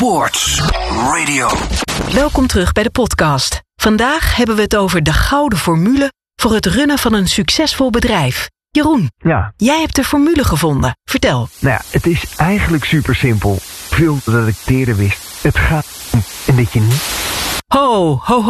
Sports Radio. Welkom terug bij de podcast. Vandaag hebben we het over de gouden formule voor het runnen van een succesvol bedrijf. Jeroen, Ja. jij hebt de formule gevonden. Vertel. Nou ja, het is eigenlijk super simpel. Veel dat ik het eerder wist. Het gaat om en dat je niet... Ho, ho, ho.